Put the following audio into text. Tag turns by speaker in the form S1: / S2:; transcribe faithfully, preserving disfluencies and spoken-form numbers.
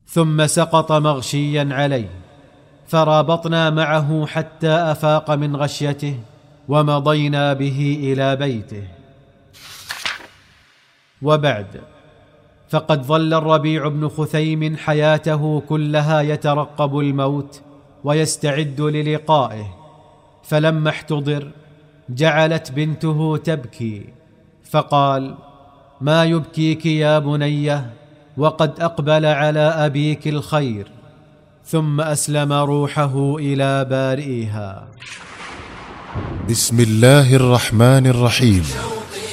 S1: ثم سقط مغشيا عليه، فرابطنا معه حتى أفاق من غشيته، ومضينا به إلى بيته. وبعد، فقد ظل الربيع بن خثيم حياته كلها يترقب الموت ويستعد للقائه، فلما احتضر جعلت بنته تبكي، فقال: ما يبكيك يا بنيه وقد أقبل على أبيك الخير؟ ثم أسلم روحه إلى بارئها.
S2: بسم الله الرحمن الرحيم.